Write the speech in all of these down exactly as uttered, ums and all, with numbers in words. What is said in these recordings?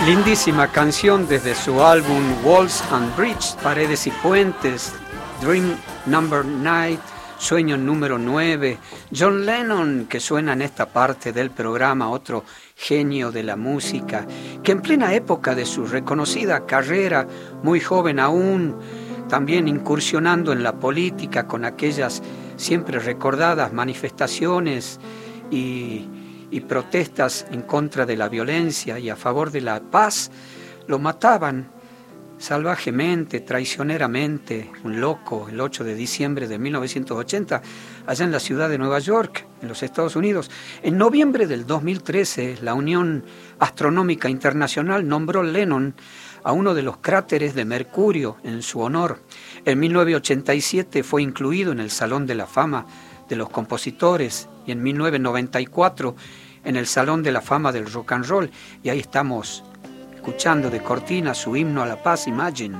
Lindísima canción desde su álbum Walls and Bridges, Paredes y Puentes, Dream Number Nine, Sueño número nueve. John Lennon, que suena en esta parte del programa, otro genio de la música, que en plena época de su reconocida carrera, muy joven aún, también incursionando en la política con aquellas siempre recordadas manifestaciones y y protestas en contra de la violencia y a favor de la paz, lo mataban salvajemente, traicioneramente, un loco, el ocho de diciembre de mil novecientos ochenta, allá en la ciudad de Nueva York, en los Estados Unidos. En noviembre del dos mil trece, la Unión Astronómica Internacional nombró Lennon a uno de los cráteres de Mercurio en su honor. En mil novecientos ochenta y siete fue incluido en el Salón de la Fama de los Compositores y en mil novecientos noventa y cuatro en el Salón de la Fama del Rock and Roll. Y ahí estamos escuchando de cortina su himno a la paz, Imagine.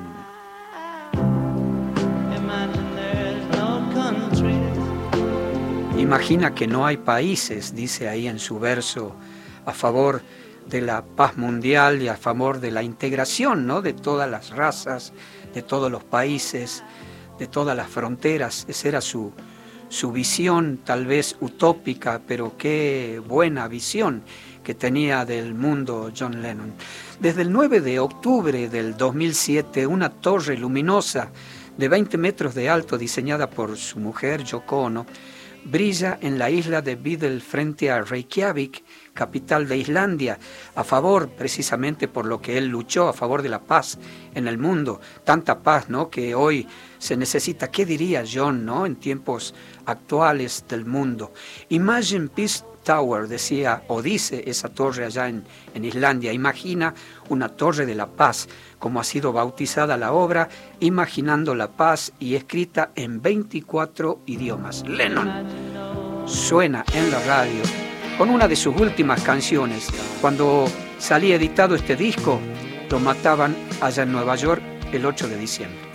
Imagina que no hay países, dice ahí en su verso, a favor de la paz mundial y a favor de la integración, ¿no?, de todas las razas, de todos los países, de todas las fronteras. Esa era su su visión, tal vez utópica, pero qué buena visión que tenía del mundo John Lennon. Desde el nueve de octubre del dos mil siete, una torre luminosa de veinte metros de alto, diseñada por su mujer Yoko Ono, brilla en la isla de Videl frente a Reykjavik, capital de Islandia, a favor, precisamente por lo que él luchó, a favor de la paz en el mundo. Tanta paz, ¿no?, que hoy se necesita. ¿Qué diría John, no?, en tiempos actuales del mundo? Imagine Peace Tower, decía o dice esa torre allá en, en Islandia. Imagina una torre de la paz, como ha sido bautizada la obra, Imaginando la Paz, y escrita en veinticuatro idiomas. Lennon suena en la radio con una de sus últimas canciones. Cuando salía editado este disco, lo mataban allá en Nueva York el ocho de diciembre.